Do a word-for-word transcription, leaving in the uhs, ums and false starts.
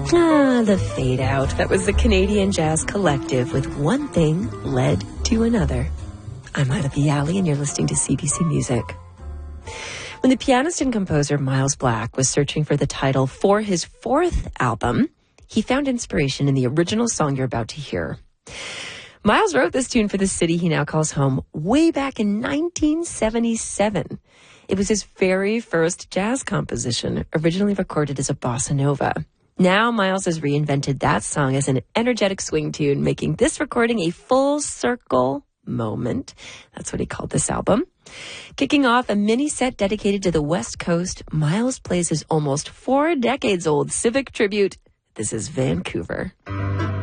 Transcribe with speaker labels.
Speaker 1: Ah, the fade out. That was the Canadian Jazz Collective with One Thing Led to Another. I'm Ida Bialy, and you're listening to C B C Music. When the pianist and composer Miles Black was searching for the title for his fourth album, he found inspiration in the original song you're about to hear. Miles wrote this tune for the city he now calls home way back in nineteen seventy-seven. It was his very first jazz composition, originally recorded as a bossa nova. Now Miles has reinvented that song as an energetic swing tune, making this recording a full circle moment. That's what he called this album. Kicking off a mini set dedicated to the West Coast, Miles plays his almost four decades old civic tribute. This is Vancouver.